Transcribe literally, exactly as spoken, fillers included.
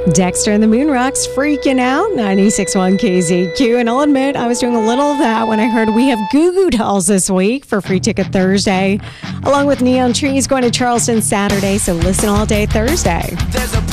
Dexter and the Moon Rocks freaking out, ninety-six point one K Z Q. And I'll admit, I was doing a little of that when I heard we have Goo Goo Dolls this week for Free Ticket Thursday, along with Neon Trees going to Charleston Saturday. So listen all day Thursday. There's a